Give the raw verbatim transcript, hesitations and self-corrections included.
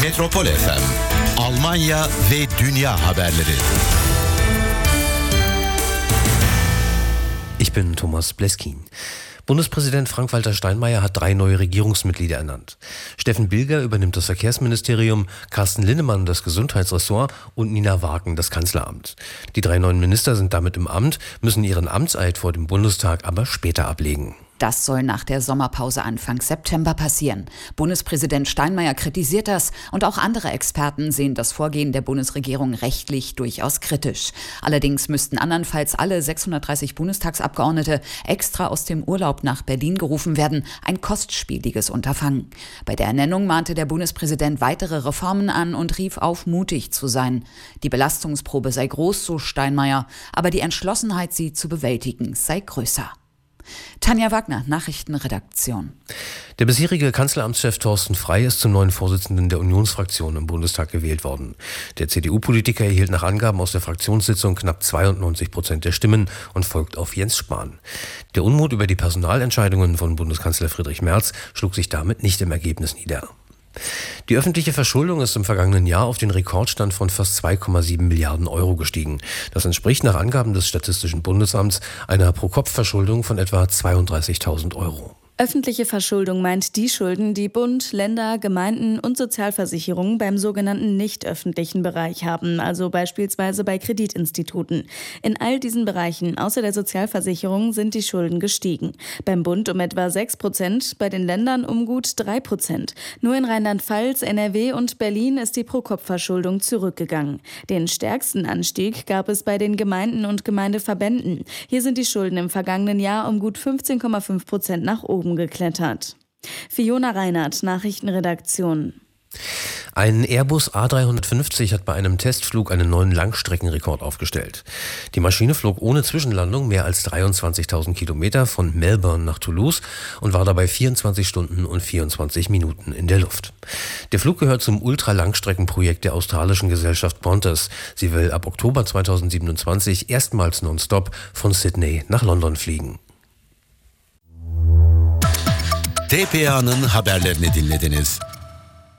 Metropol F M, Almanya ve Dünya haberleri. Ich bin Thomas Bleskin. Bundespräsident Frank-Walter Steinmeier hat drei neue Regierungsmitglieder ernannt. Steffen Bilger übernimmt das Verkehrsministerium, Carsten Linnemann das Gesundheitsressort und Nina Waaken das Kanzleramt. Die drei neuen Minister sind damit im Amt, müssen ihren Amtseid vor dem Bundestag aber später ablegen. Das soll nach der Sommerpause Anfang September passieren. Bundespräsident Steinmeier kritisiert das und auch andere Experten sehen das Vorgehen der Bundesregierung rechtlich durchaus kritisch. Allerdings müssten andernfalls alle sechshundertdreißig Bundestagsabgeordnete extra aus dem Urlaub nach Berlin gerufen werden. Ein kostspieliges Unterfangen. Bei der Ernennung mahnte der Bundespräsident weitere Reformen an und rief auf, mutig zu sein. Die Belastungsprobe sei groß, so Steinmeier, aber die Entschlossenheit, sie zu bewältigen, sei größer. Tanja Wagner, Nachrichtenredaktion. Der bisherige Kanzleramtschef Thorsten Frey ist zum neuen Vorsitzenden der Unionsfraktion im Bundestag gewählt worden. Der C D U-Politiker erhielt nach Angaben aus der Fraktionssitzung knapp zweiundneunzig Prozent der Stimmen und folgt auf Jens Spahn. Der Unmut über die Personalentscheidungen von Bundeskanzler Friedrich Merz schlug sich damit nicht im Ergebnis nieder. Die öffentliche Verschuldung ist im vergangenen Jahr auf den Rekordstand von fast zwei Komma sieben Milliarden Euro gestiegen. Das entspricht nach Angaben des Statistischen Bundesamts einer Pro-Kopf-Verschuldung von etwa zweiunddreißigtausend Euro. Öffentliche Verschuldung meint die Schulden, die Bund, Länder, Gemeinden und Sozialversicherungen beim sogenannten nicht öffentlichen Bereich haben, also beispielsweise bei Kreditinstituten. In all diesen Bereichen außer der Sozialversicherung sind die Schulden gestiegen. Beim Bund um etwa sechs Prozent, bei den Ländern um gut drei Prozent. Nur in Rheinland-Pfalz, N R W und Berlin ist die Pro-Kopf-Verschuldung zurückgegangen. Den stärksten Anstieg gab es bei den Gemeinden und Gemeindeverbänden. Hier sind die Schulden im vergangenen Jahr um gut fünfzehn Komma fünf Prozent nach oben geklettert. Fiona Reinhardt, Nachrichtenredaktion. Ein Airbus A dreihundertfünfzig hat bei einem Testflug einen neuen Langstreckenrekord aufgestellt. Die Maschine flog ohne Zwischenlandung mehr als dreiundzwanzigtausend Kilometer von Melbourne nach Toulouse und war dabei vierundzwanzig Stunden und vierundzwanzig Minuten in der Luft. Der Flug gehört zum Ultralangstreckenprojekt der australischen Gesellschaft Qantas. Sie will ab Oktober zweitausendsiebenundzwanzig erstmals nonstop von Sydney nach London fliegen. T P A'nın haberlerini dinlediniz.